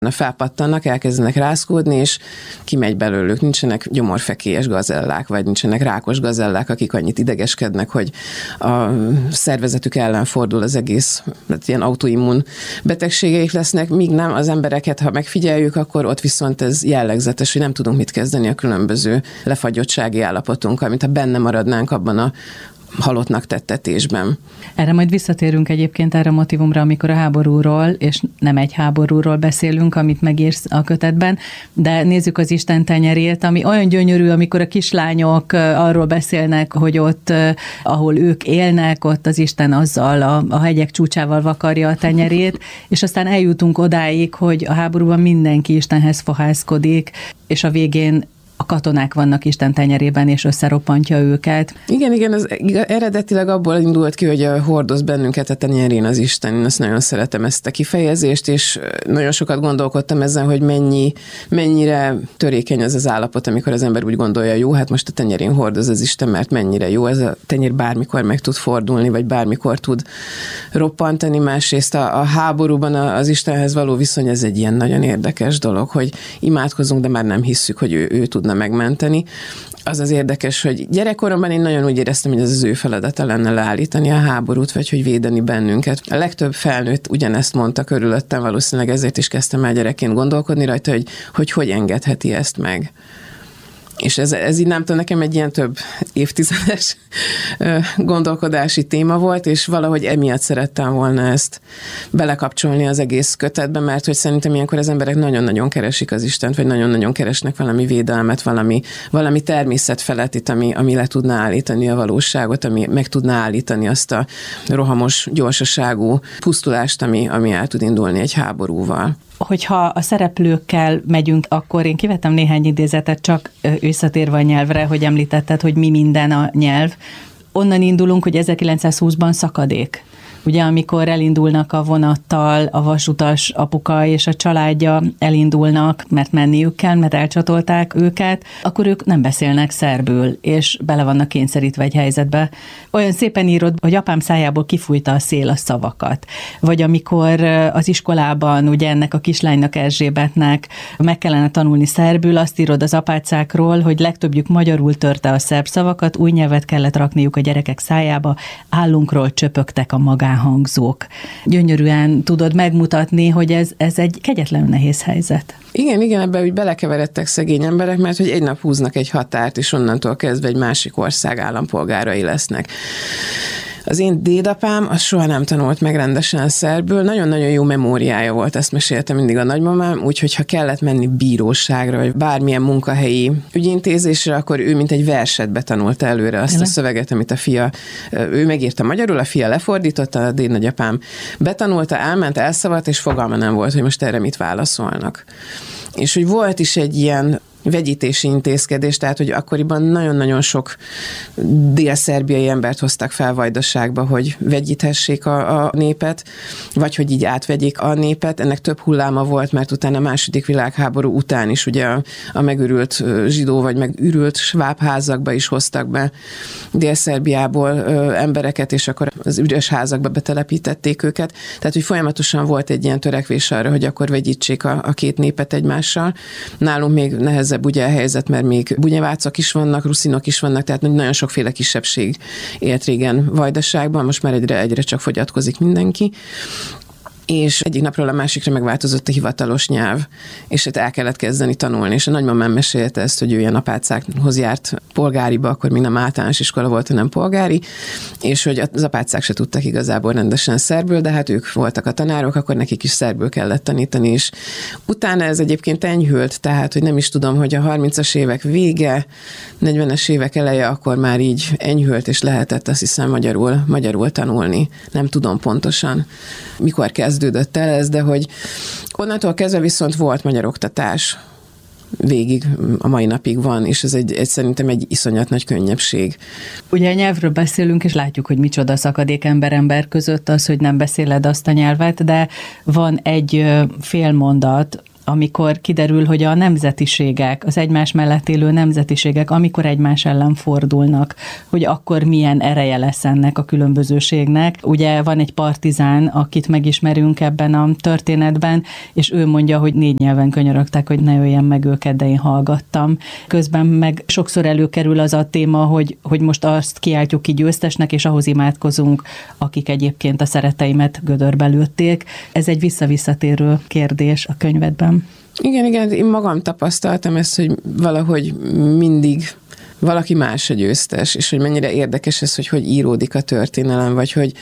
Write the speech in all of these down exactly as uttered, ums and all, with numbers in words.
felpattannak, elkezdenek rázkódni, és kimegy belőlük. Nincsenek gyomorfekélyes gazellák, vagy nincsenek rákos gazellák, akik annyit idegeskednek, hogy a szervezetük ellen fordul az egész, tehát ilyen autoimmun betegségeik lesznek, míg nem az embereket, ha megfigyeljük, akkor ott viszont ez jellegzetes, hogy nem tudunk mit kezdeni a különböző lefagyottsági állapotunkkal, mint ha benne maradnánk abban a halottnak tettetésben. Erre majd visszatérünk egyébként erre a motivumra, amikor a háborúról, és nem egy háborúról beszélünk, amit megírsz a kötetben, de nézzük az Isten tenyerét, ami olyan gyönyörű, amikor a kislányok arról beszélnek, hogy ott, ahol ők élnek, ott az Isten azzal a, a hegyek csúcsával vakarja a tenyerét, és aztán eljutunk odáig, hogy a háborúban mindenki Istenhez fohászkodik, és a végén a katonák vannak Isten tenyerében, és összeroppantja őket. Igen, igen, az eredetileg abból indult ki, hogy hordoz bennünket a tenyerén az Isten. Én azt nagyon szeretem, ezt a kifejezést, és nagyon sokat gondolkodtam ezen, hogy mennyi, mennyire törékeny az az állapot, amikor az ember úgy gondolja, jó, hát most a tenyerén hordoz az Isten, mert mennyire jó, ez a tenyér bármikor meg tud fordulni, vagy bármikor tud roppantani. Másrészt a, a háborúban az Istenhez való viszony, ez egy ilyen nagyon érdekes dolog, hogy imádkozunk, de már nem hisszük, hogy ő, ő tudna megmenteni. Az az érdekes, hogy gyerekkoromban én nagyon úgy éreztem, hogy ez az ő feladata lenne leállítani a háborút, vagy hogy védeni bennünket. A legtöbb felnőtt ugyanezt mondta körülöttem, valószínűleg ezért is kezdtem el gyerekként gondolkodni rajta, hogy hogy, hogy engedheti ezt meg. És ez, ez így nem tudom, nekem egy ilyen több évtizedes gondolkodási téma volt, és valahogy emiatt szerettem volna ezt belekapcsolni az egész kötetbe, mert hogy szerintem ilyenkor az emberek nagyon-nagyon keresik az Istent, vagy nagyon-nagyon keresnek valami védelmet, valami, valami természetfelettit, ami, ami le tudná állítani a valóságot, ami meg tudná állítani azt a rohamos, gyorsaságú pusztulást, ami, ami el tud indulni egy háborúval. Hogyha a szereplőkkel megyünk, akkor én kivettem néhány idézetet, csak visszatérve a nyelvre, hogy említetted, hogy mi minden a nyelv. Onnan indulunk, hogy ezerkilencszázhúszban szakadék. Ugye, amikor elindulnak a vonattal a vasutas apuka és a családja elindulnak, mert menniük kell, mert elcsatolták őket, akkor ők nem beszélnek szerbül, és bele vannak kényszerítve egy helyzetbe. Olyan szépen írod, hogy apám szájából kifújta a szél a szavakat. Vagy amikor az iskolában, ugye ennek a kislánynak, Erzsébetnek meg kellene tanulni szerbül, azt írod az apácákról, hogy legtöbbjük magyarul törte a szerb szavakat, új nyelvet kellett rakniuk a gyerekek szájába, állunkról csöpögtek a magán hangzók. Gyönyörűen tudod megmutatni, hogy ez, ez egy kegyetlenül nehéz helyzet. Igen, igen, ebben úgy belekeveredtek szegény emberek, mert hogy egy nap húznak egy határt, és onnantól kezdve egy másik ország állampolgárai lesznek. Az én dédapám, az soha nem tanult meg rendesen szerbül, nagyon-nagyon jó memóriája volt, ezt mesélte mindig a nagymamám, úgyhogy ha kellett menni bíróságra, vagy bármilyen munkahelyi ügyintézésre, akkor ő mint egy verset betanulta előre azt Ele? a szöveget, amit a fia, ő megírta magyarul, a fia lefordította, a dédnagyapám betanulta, elment, elszavart, és fogalma nem volt, hogy most erre mit válaszolnak. És hogy volt is egy ilyen vegyítési intézkedés, tehát, hogy akkoriban nagyon-nagyon sok dél-szerbiai embert hoztak fel Vajdaságba, hogy vegyíthessék a, a népet, vagy hogy így átvegyék a népet. Ennek több hulláma volt, mert utána a második világháború után is ugye a, a megürült zsidó, vagy megürült sváb házakba is hoztak be Dél-Szerbiából ö, embereket, és akkor az üres házakba betelepítették őket. Tehát, hogy folyamatosan volt egy ilyen törekvés arra, hogy akkor vegyítsék a, a két népet egymással. Nálunk még nehezebb ugye a helyzet, mert még bunyevácok is vannak, ruszinok is vannak, tehát nagyon sokféle kisebbség élt régen Vajdaságban, most már egyre, egyre csak fogyatkozik mindenki. És egyik napról a másikra megváltozott a hivatalos nyelv, és hát el kellett kezdeni tanulni, és a nagymamám mesélte ezt, hogy ő ilyen apácákhoz járt polgáriba, akkor még nem általános iskola volt, hanem polgári, és hogy az apácák se tudtak igazából rendesen szerbül, de hát ők voltak a tanárok, akkor nekik is szerbül kellett tanítani, és utána ez egyébként enyhült, tehát, hogy nem is tudom, hogy a harmincas évek vége, negyvenes évek eleje, akkor már így enyhült, és lehetett azt hiszem magyarul, magyarul tanulni. Nem tudom pontosan, mikor kezdődött el ez, de hogy onnantól kezdve viszont volt magyar oktatás, végig, a mai napig van, és ez egy, egy szerintem egy iszonyat nagy könnyebbség. Ugye a nyelvről beszélünk, és látjuk, hogy micsoda szakadék ember-ember között az, hogy nem beszéled azt a nyelvet, de van egy félmondat amikor kiderül, hogy a nemzetiségek, az egymás mellett élő nemzetiségek, amikor egymás ellen fordulnak, hogy akkor milyen ereje lesz ennek a különbözőségnek. Ugye van egy partizán, akit megismerünk ebben a történetben, és ő mondja, hogy négy nyelven könyörögtek, hogy ne öljen meg őket, de én hallgattam. Közben meg sokszor előkerül az a téma, hogy, hogy most azt kiáltjuk ki győztesnek, és ahhoz imádkozunk, akik egyébként a szereteimet gödörbe lőtték. Ez egy visszavisszatérő kérdés a könyvedben. Igen, igen, én magam tapasztaltam ezt, hogy valahogy mindig valaki más a győztes, és hogy mennyire érdekes ez, hogy hogy íródik a történelem, vagy hogy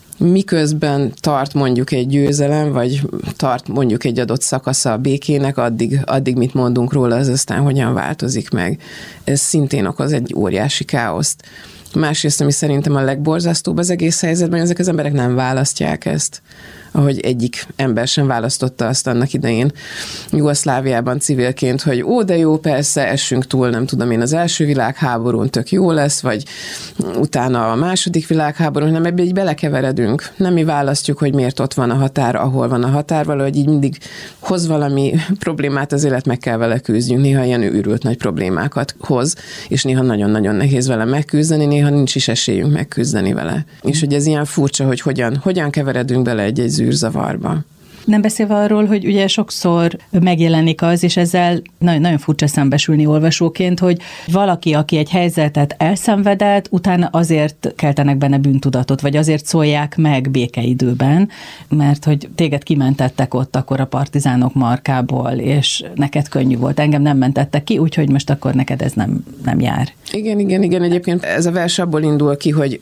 miközben tart mondjuk egy győzelem, vagy tart mondjuk egy adott szakasza a békének, addig, addig mit mondunk róla, az aztán hogyan változik meg. Ez szintén okoz egy óriási káoszt. Másrészt, ami szerintem a legborzasztóbb az egész helyzetben, ezek az emberek nem választják ezt, ahogy egyik ember sem választotta azt annak idején Jugoszláviában civilként, hogy ó, de jó, persze, essünk túl, nem tudom én, az első világháborún tök jó lesz, vagy utána a második világháborún, nem ebbe így belekeveredünk. Nem mi választjuk, hogy miért ott van a határ, ahol van a határ, valahogy így mindig hoz valami problémát, az élet, meg kell vele küzdjünk. Néha ilyen őrült nagy problémákat hoz, és néha nagyon-nagyon nehéz vele megküzdeni, néha nincs is esélyünk megküzdeni vele. És hogy ez ilyen furcsa, hogy hogyan, hogyan keveredünk bele egy-egy zűrzavarba. Nem beszélve arról, hogy ugye sokszor megjelenik az, és ezzel nagyon, nagyon furcsa szembesülni olvasóként, hogy valaki, aki egy helyzetet elszenvedett, utána azért keltenek benne bűntudatot, vagy azért szólják meg békeidőben, mert hogy téged kimentettek ott akkor a partizánok markából, és neked könnyű volt. Engem nem mentettek ki, úgyhogy most akkor neked ez nem, nem jár. Igen, igen, igen. Egyébként ez a vers abból indul ki, hogy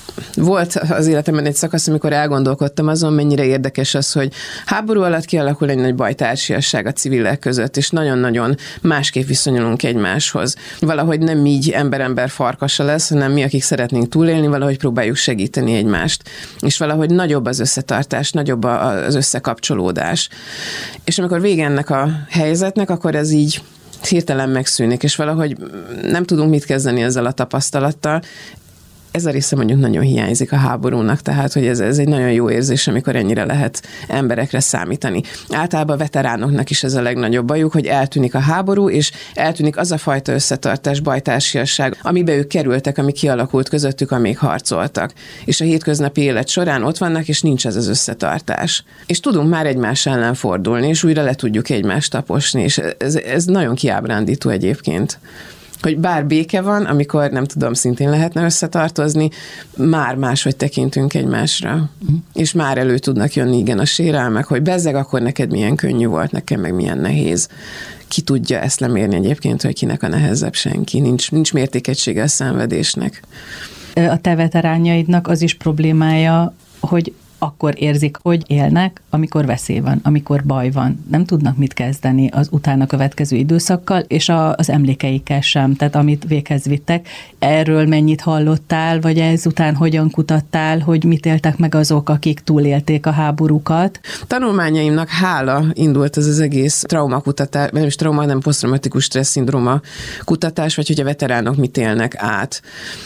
volt az életemben egy szakasz, amikor elgondolkodtam azon, mennyire érdekes az, hogy háború alatt kialakul egy nagy bajtársiasság a civilek között, és nagyon-nagyon másképp viszonyulunk egymáshoz. Valahogy nem így ember-ember farkasa lesz, hanem mi, akik szeretnénk túlélni, valahogy próbáljuk segíteni egymást. És valahogy nagyobb az összetartás, nagyobb az összekapcsolódás. És amikor vége ennek a helyzetnek, akkor ez így hirtelen megszűnik, és valahogy nem tudunk mit kezdeni ezzel a tapasztalattal. Ez a része mondjuk nagyon hiányzik a háborúnak, tehát hogy ez, ez egy nagyon jó érzés, amikor ennyire lehet emberekre számítani. Általában a veteránoknak is ez a legnagyobb bajuk, hogy eltűnik a háború, és eltűnik az a fajta összetartás, bajtársiasság, amiben ők kerültek, ami kialakult közöttük, amíg harcoltak. És a hétköznapi élet során ott vannak, és nincs ez az összetartás. És tudunk már egymás ellen fordulni, és újra le tudjuk egymást taposni, és ez, ez nagyon kiábrándító egyébként. Hogy bár béke van, amikor nem tudom, szintén lehetne összetartozni, már máshogy tekintünk egymásra. Mm. És már elő tudnak jönni, igen, a sérelmek, hogy bezzeg, akkor neked milyen könnyű volt, nekem meg milyen nehéz. Ki tudja ezt lemérni egyébként, hogy kinek a nehezebb? Senki. Nincs, nincs mértékegysége a szenvedésnek. A te veteránjaidnak az is problémája, hogy akkor érzik, hogy élnek, amikor veszély van, amikor baj van. Nem tudnak mit kezdeni az utána következő időszakkal, és a, az emlékeikkel sem, tehát amit véghez vittek. Erről mennyit hallottál, vagy ezután hogyan kutattál, hogy mit éltek meg azok, akik túlélték a háborúkat? Tanulmányaimnak hála indult ez az egész traumakutatás, nem is trauma, nem posztraumatikus stressz szindróma kutatás, vagy hogy a veteránok mit élnek át.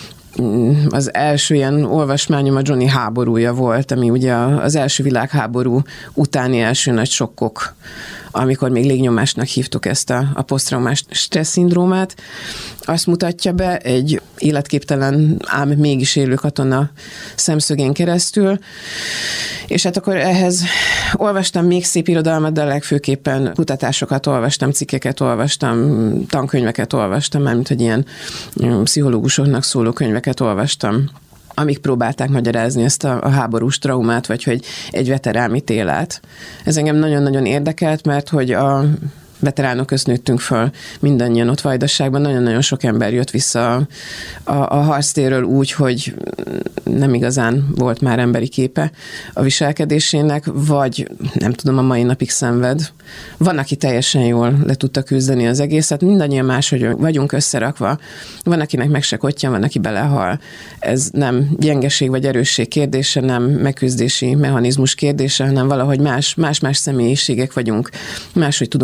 Az első ilyen olvasmányom a Johnny háborúja volt, ami ugye az első világháború utáni első nagy sokkok, amikor még légnyomásnak hívtuk ezt a, a posztraumás stressz szindrómát. Azt mutatja be egy életképtelen, ám mégis élő katona szemszögén keresztül, és hát akkor ehhez olvastam még szép irodalmat, de legfőképpen kutatásokat olvastam, cikkeket olvastam, tankönyveket olvastam, mármint, hogy ilyen pszichológusoknak szóló könyveket olvastam, amik próbálták magyarázni ezt a, a háborús traumát, vagy hogy egy veterán mit él át. Ez engem nagyon-nagyon érdekelt, mert hogy a veteránok közt nőttünk föl, mindannyian ott Vajdaságban, nagyon-nagyon sok ember jött vissza a, a, a harctérről úgy, hogy nem igazán volt már emberi képe a viselkedésének, vagy nem tudom, a mai napig szenved. Van, aki teljesen jól le tudta küzdeni az egészet, mindannyian máshogy vagyunk összerakva. Van, akinek meg se kottyan, van, aki belehal. Ez nem gyengeség vagy erősség kérdése, nem megküzdési mechanizmus kérdése, hanem valahogy más, más-más személyiségek vagyunk, máshogy tudunk megküzdeni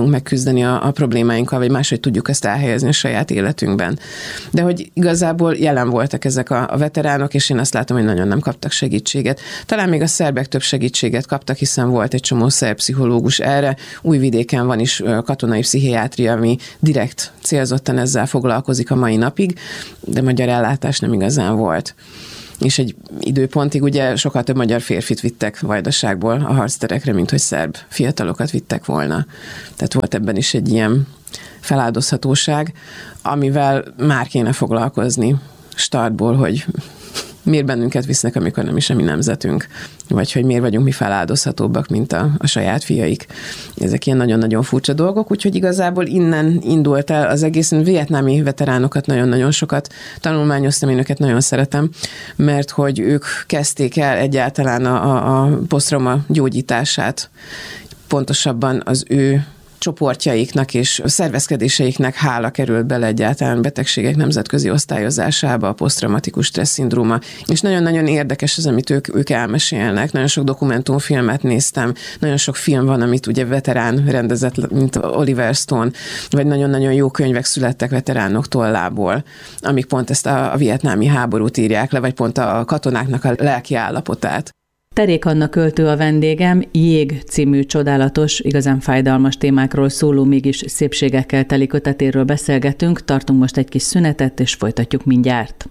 megküzdeni a, a problémáinkkal, vagy máshogy tudjuk ezt elhelyezni a saját életünkben. De hogy igazából jelen voltak ezek a, a veteránok, és én azt látom, hogy nagyon nem kaptak segítséget. Talán még a szerbek több segítséget kaptak, hiszen volt egy csomó szerb pszichológus erre. Újvidéken van is katonai pszichiátria, ami direkt célzottan ezzel foglalkozik a mai napig, de magyar ellátás nem igazán volt. És egy időpontig ugye sokkal több magyar férfit vittek Vajdaságból a harcterekre, mint hogy szerb fiatalokat vittek volna. Tehát volt ebben is egy ilyen feláldozhatóság, amivel már kéne foglalkozni startból, hogy miért bennünket visznek, amikor nem is a mi nemzetünk, vagy hogy miért vagyunk mi feláldozhatóbbak, mint a, a saját fiaik. Ezek ilyen nagyon-nagyon furcsa dolgok, úgyhogy igazából innen indult el az egész. Vietnámi veteránokat nagyon-nagyon sokat tanulmányoztam, én őket nagyon szeretem, mert hogy ők kezdték el egyáltalán a, a, a posztrauma gyógyítását, pontosabban az ő csoportjaiknak és szervezkedéseiknek hála került bele egyáltalán betegségek nemzetközi osztályozásába, a posztraumatikus stressz szindróma. És nagyon-nagyon érdekes az, amit ők, ők elmesélnek. Nagyon sok dokumentumfilmet néztem, nagyon sok film van, amit ugye veterán rendezett, mint Oliver Stone, vagy nagyon-nagyon jó könyvek születtek veteránok tollából, amik pont ezt a, a vietnámi háborút írják le, vagy pont a katonáknak a lelki állapotát. Terék Anna költő a vendégem, Jég című csodálatos, igazán fájdalmas témákról szóló, mégis szépségekkel teli kötetéről beszélgetünk, tartunk most egy kis szünetet, és folytatjuk mindjárt.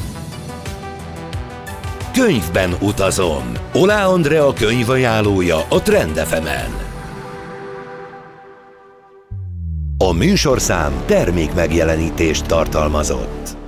Könyvben utazom. Oláh Andrea könyvajánlója a Trend ef emen. A műsorszám termékmegjelenítést tartalmazott.